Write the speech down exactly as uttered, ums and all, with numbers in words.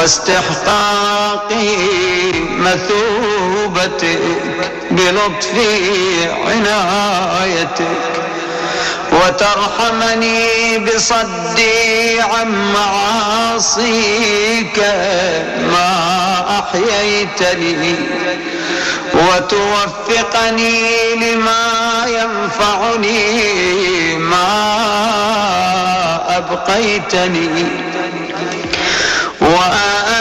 واستحقاقي مثوبتك بلطف عنايتك، وترحمني بصدي عن معاصيك ما أحييتني، وتوفقني لما ينفعني ما أبقيتني.